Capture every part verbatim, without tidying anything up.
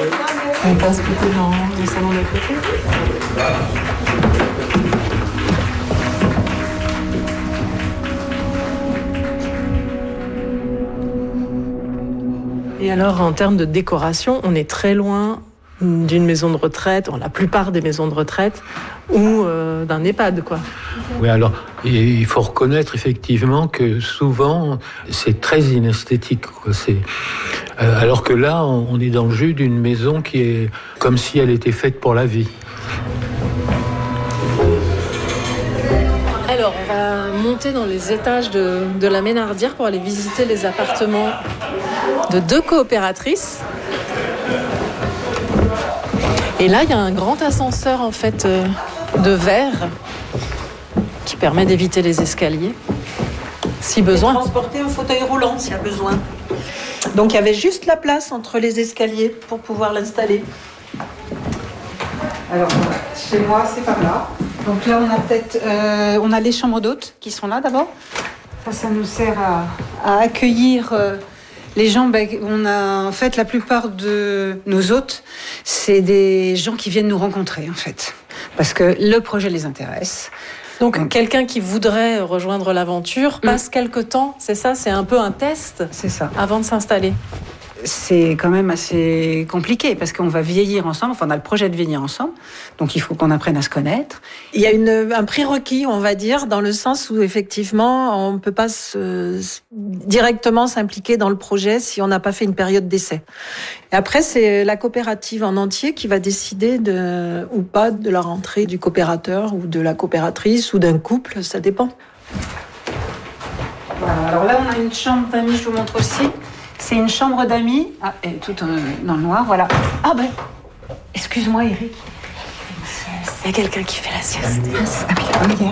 On passe plutôt dans le salon d'à côté. Et alors, en termes de décoration, on est très loin d'une maison de retraite, la plupart des maisons de retraite, ou euh, d'un EHPAD, quoi. Oui, alors, il faut reconnaître effectivement que souvent, c'est très inesthétique, quoi. C'est, euh, alors que là, on est dans le jus d'une maison qui est comme si elle était faite pour la vie. Alors, on va monter dans les étages de, de la Ménardière pour aller visiter les appartements de deux coopératrices. Et là, il y a un grand ascenseur, en fait, euh, de verre qui permet d'éviter les escaliers, si besoin. Transporter un fauteuil roulant, s'il y a besoin. Donc, il y avait juste la place entre les escaliers pour pouvoir l'installer. Alors, chez moi, c'est par là. Donc là, on a peut-être, euh, on a les chambres d'hôtes qui sont là d'abord. Ça, ça nous sert à, à accueillir euh, les gens. Ben, on a, en fait, la plupart de nos hôtes, c'est des gens qui viennent nous rencontrer, en fait, parce que le projet les intéresse. Donc, Donc quelqu'un qui voudrait rejoindre l'aventure passe mmh. quelque temps, c'est ça, c'est un peu un test. C'est ça. Avant de s'installer. C'est quand même assez compliqué parce qu'on va vieillir ensemble, enfin on a le projet de vieillir ensemble, donc il faut qu'on apprenne à se connaître. Il y a une, un prérequis, on va dire, dans le sens où effectivement on ne peut pas se, directement s'impliquer dans le projet si on n'a pas fait une période d'essai. Et après c'est la coopérative en entier qui va décider de, ou pas de la rentrée du coopérateur ou de la coopératrice ou d'un couple, ça dépend. Voilà, alors là on a une chambre d'amis, je vous montre aussi. C'est une chambre d'amis. Ah, elle est toute dans le noir, voilà. Ah ben, excuse-moi Eric. Il y a quelqu'un qui fait la sieste. Ah oui,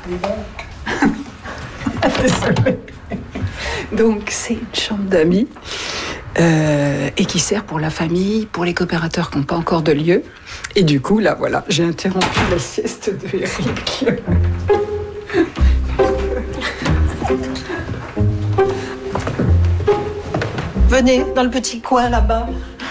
hier. Désolée. Donc, c'est une chambre d'amis euh, et qui sert pour la famille, pour les coopérateurs qui n'ont pas encore de lieu. Et du coup, là, voilà, j'ai interrompu la sieste de Eric. Venez, dans le petit coin là-bas.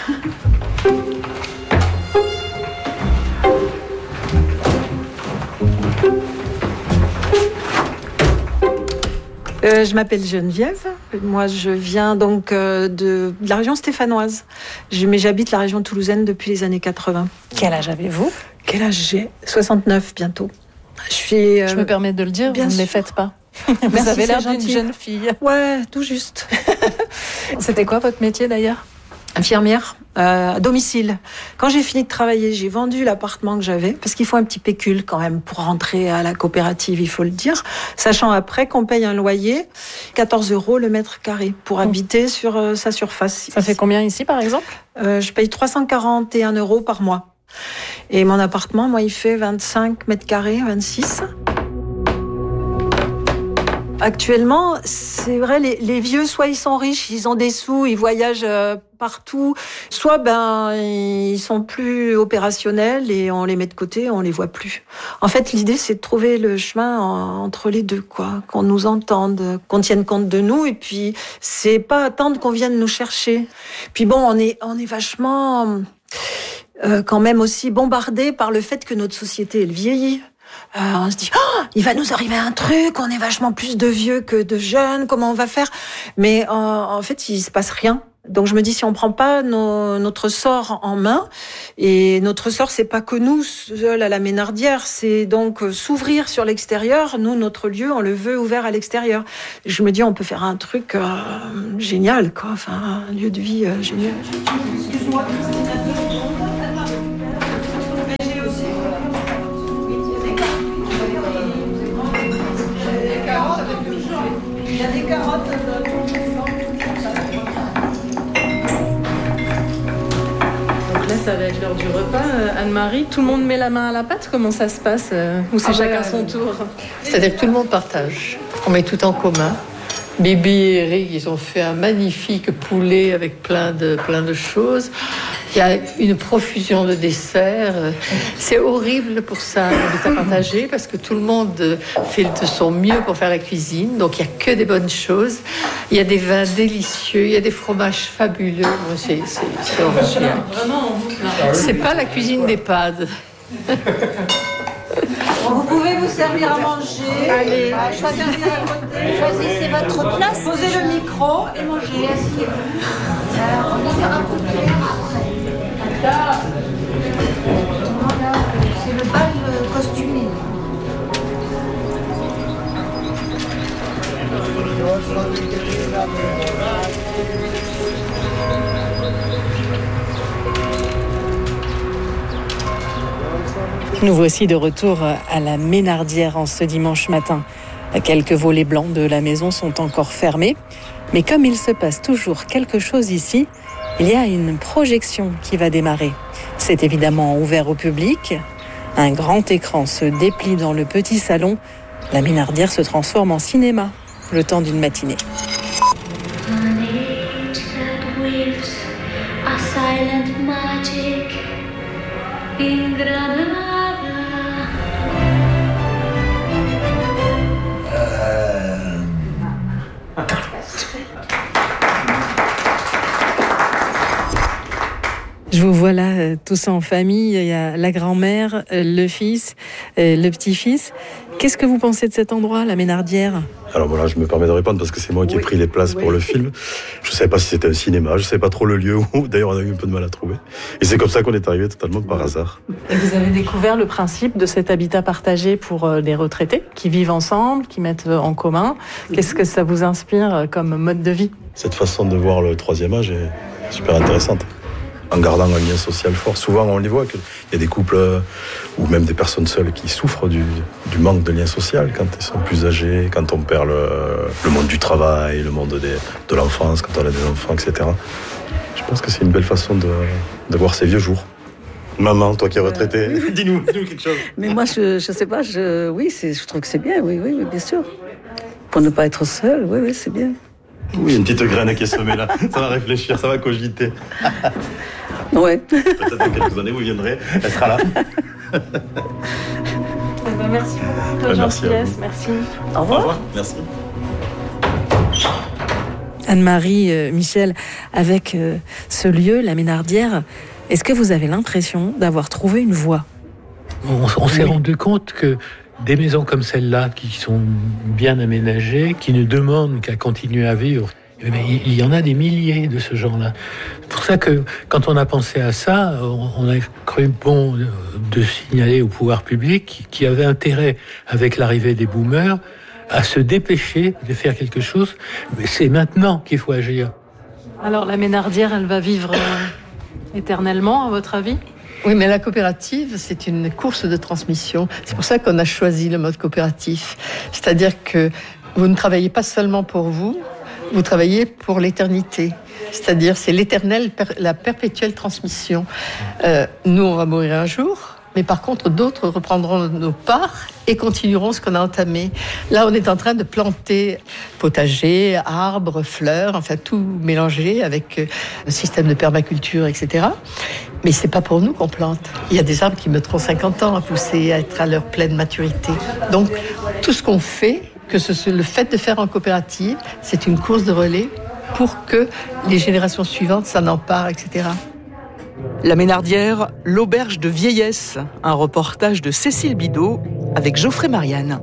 Euh, je m'appelle Geneviève. Moi, je viens donc euh, de, de la région stéphanoise. Je, mais j'habite la région toulousaine depuis les années quatre-vingts. Quel âge avez-vous ? Quel âge j'ai ? soixante-neuf bientôt. Je suis. Euh, je me permets de le dire, vous ne les faites pas. Vous Merci, avez l'air d'une gentil. jeune fille. Ouais, tout juste. C'était quoi votre métier d'ailleurs ? Infirmière, euh, à domicile. Quand j'ai fini de travailler, j'ai vendu l'appartement que j'avais, parce qu'il faut un petit pécule quand même pour rentrer à la coopérative, il faut le dire. Sachant après qu'on paye un loyer, quatorze euros le mètre carré, pour mmh. habiter sur euh, sa surface. Ça fait combien ici par exemple ? euh, Je paye trois cent quarante et un euros par mois. Et mon appartement, moi, il fait vingt-cinq mètres carrés, vingt-six. Actuellement, c'est vrai, les, les vieux, soit ils sont riches, ils ont des sous, ils voyagent euh, partout, soit ben ils sont plus opérationnels et on les met de côté, on les voit plus. En fait, l'idée, c'est de trouver le chemin en, entre les deux, quoi, qu'on nous entende, qu'on tienne compte de nous, et puis c'est pas attendre qu'on vienne nous chercher. Puis bon, on est, on est vachement euh, quand même aussi bombardé par le fait que notre société, elle vieillit. Euh, on se dit, oh, il va nous arriver un truc, on est vachement plus de vieux que de jeunes, comment on va faire ? Mais euh, en fait, il se passe rien. Donc je me dis, si on prend pas nos, notre sort en main, et notre sort, c'est pas que nous seuls à la Ménardière, c'est donc s'ouvrir sur l'extérieur. Nous, notre lieu, on le veut ouvert à l'extérieur. Je me dis, on peut faire un truc euh, génial, quoi. Enfin, un lieu de vie euh, génial. Excuse-moi. Il y a des carottes. Donc là, ça va être l'heure du repas. Anne-Marie, tout le monde met la main à la pâte ? Comment ça se passe ? Ou c'est ah chacun bah, son tour ? C'est-à-dire que tout le monde partage. On met tout en commun. Bibi et Eric, ils ont fait un magnifique poulet avec plein de, plein de choses. Il y a une profusion de desserts. C'est horrible pour ça, l'habitat partagé, parce que tout le monde fait de son mieux pour faire la cuisine. Donc, il n'y a que des bonnes choses. Il y a des vins délicieux, il y a des fromages fabuleux. Moi, c'est, c'est, c'est original. C'est pas la cuisine d'EHPAD. Vous pouvez vous servir à manger. Allez, choisissez, choisissez votre place. Posez le micro et mangez. Asseyez-vous. Alors, on va faire un coup de pierre après. Voilà, c'est le bal costumé. Nous voici de retour à la Ménardière en ce dimanche matin. Quelques volets blancs de la maison sont encore fermés, mais comme il se passe toujours quelque chose ici, il y a une projection qui va démarrer. C'est évidemment ouvert au public. Un grand écran se déplie dans le petit salon. La Ménardière se transforme en cinéma le temps d'une matinée. Je vous vois là, euh, tous en famille. Il y a la grand-mère, euh, le fils, euh, le petit-fils. Qu'est-ce que vous pensez de cet endroit, la Ménardière ? Alors voilà, je me permets de répondre parce que c'est moi qui ai oui. pris les places oui. pour le film. Je ne savais pas si c'était un cinéma, je ne savais pas trop le lieu où. D'ailleurs, on a eu un peu de mal à trouver. Et c'est comme ça qu'on est arrivé totalement par hasard. Et vous avez découvert le principe de cet habitat partagé pour euh, les retraités qui vivent ensemble, qui mettent euh, en commun. Qu'est-ce que ça vous inspire euh, comme mode de vie ? Cette façon de voir le troisième âge est super intéressante. En gardant un lien social fort. Souvent, on les voit qu'il y a des couples euh, ou même des personnes seules qui souffrent du, du manque de lien social quand ils sont plus âgés, quand on perd le, le monde du travail, le monde des, de l'enfance, quand on a des enfants, et cetera. Je pense que c'est une belle façon de, de voir ces vieux jours. Maman, toi qui es retraitée, euh, oui. dis-nous, dis-nous quelque chose. Mais moi, je je sais pas, je, oui, c'est, je trouve que c'est bien, oui, oui, oui, bien sûr. Pour ne pas être seul, oui, oui, c'est bien. Oui, une petite graine qui est semée là. Ça va réfléchir, ça va cogiter. Ouais. Peut-être dans quelques années, vous viendrez, elle sera là. Eh ben, merci beaucoup de votre gentillesse. Merci. Au revoir. Au revoir. Merci. Anne-Marie, euh, Michel, avec euh, ce lieu, la Ménardière, est-ce que vous avez l'impression d'avoir trouvé une voie ? On, on s'est oui. rendu compte que des maisons comme celle-là, qui sont bien aménagées, qui ne demandent qu'à continuer à vivre, il y en a des milliers de ce genre-là. C'est pour ça que, quand on a pensé à ça, on a cru bon de signaler au pouvoir public qui avait intérêt, avec l'arrivée des boomers, à se dépêcher de faire quelque chose. Mais c'est maintenant qu'il faut agir. Alors, la Ménardière, elle va vivre euh, éternellement, à votre avis ? Oui, mais la coopérative, c'est une course de transmission. C'est pour ça qu'on a choisi le mode coopératif. C'est-à-dire que vous ne travaillez pas seulement pour vous, vous travaillez pour l'éternité. C'est-à-dire, c'est l'éternelle, la perpétuelle transmission. Euh, nous, on va mourir un jour, mais par contre, d'autres reprendront nos parts et continueront ce qu'on a entamé. Là, on est en train de planter potagers, arbres, fleurs, enfin tout mélanger avec le système de permaculture, et cetera. Mais c'est pas pour nous qu'on plante. Il y a des arbres qui mettront cinquante ans à pousser, à être à leur pleine maturité. Donc, tout ce qu'on fait, que ce soit le fait de faire en coopérative, c'est une course de relais pour que les générations suivantes s'en emparent, et cetera. La Ménardière, l'auberge de vieillesse. Un reportage de Cécile Bidot avec Geoffrey Marianne.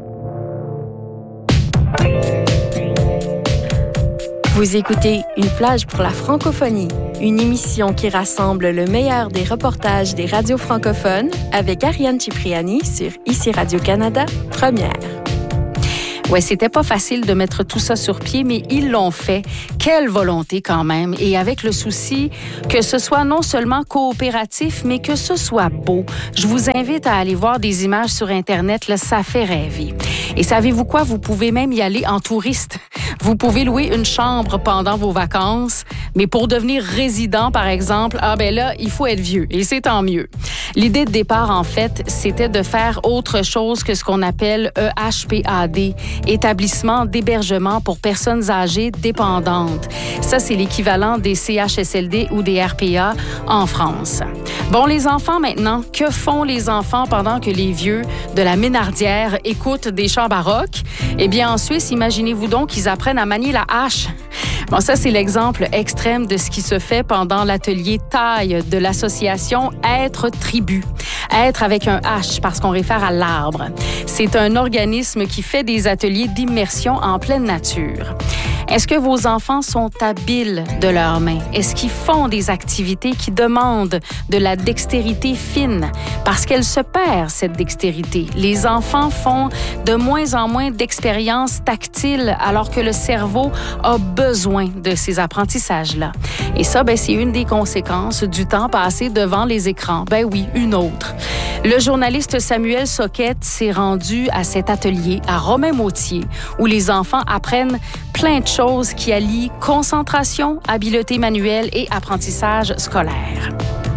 Vous écoutez Une plage pour la francophonie, une émission qui rassemble le meilleur des reportages des radios francophones avec Ariane Cipriani sur Ici Radio-Canada, Première. Ouais, c'était pas facile de mettre tout ça sur pied, mais ils l'ont fait. Quelle volonté quand même. Et avec le souci que ce soit non seulement coopératif, mais que ce soit beau. Je vous invite à aller voir des images sur Internet, là, ça fait rêver. Et savez-vous quoi? Vous pouvez même y aller en touriste. Vous pouvez louer une chambre pendant vos vacances, mais pour devenir résident, par exemple, ah ben là, il faut être vieux, et c'est tant mieux. L'idée de départ, en fait, c'était de faire autre chose que ce qu'on appelle E H P A D, établissement d'hébergement pour personnes âgées dépendantes. Ça, c'est l'équivalent des C H S L D ou des R P A en France. Bon, les enfants maintenant, que font les enfants pendant que les vieux de la Ménardière écoutent des chants baroques? Eh bien, en Suisse, imaginez-vous donc qu'ils apprennent à manier la hache. Bon, ça, c'est l'exemple extrême de ce qui se fait pendant l'atelier taille de l'association Être Tribu. Être avec un H, parce qu'on réfère à l'arbre. C'est un organisme qui fait des ateliers d'immersion en pleine nature. Est-ce que vos enfants sont habiles de leurs mains? Est-ce qu'ils font des activités qui demandent de la dextérité fine? Parce qu'elle se perd, cette dextérité. Les enfants font de moins en moins d'expériences tactiles alors que le cerveau a besoin de ces apprentissages-là. Et ça, ben, c'est une des conséquences du temps passé devant les écrans. Ben oui, une autre. Le journaliste Samuel Soquette s'est rendu à cet atelier à Romain-Motier où les enfants apprennent plein de choses qui allient concentration, habileté manuelle et apprentissage scolaire.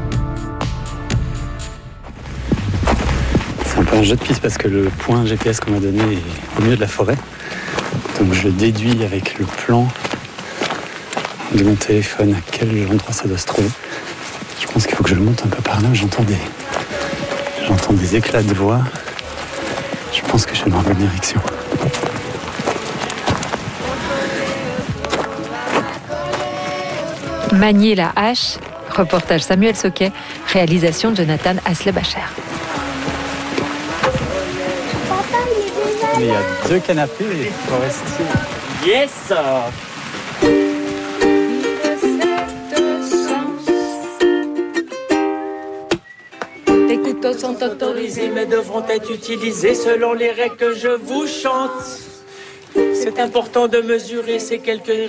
C'est un peu un jeu de piste parce que le point G P S qu'on m'a donné est au milieu de la forêt. Donc je déduis avec le plan de mon téléphone à quel endroit ça doit se trouver. Je pense qu'il faut que je monte un peu par là. J'entends des, j'entends des éclats de voix. Je pense que je suis dans la bonne direction. Manier la hache, reportage Samuel Soquet, réalisation Jonathan Haslebacher. Il y a deux canapés forestiers. Yes! Les couteaux sont autorisés mais devront être utilisés selon les règles que je vous chante. C'est important de mesurer ces quelques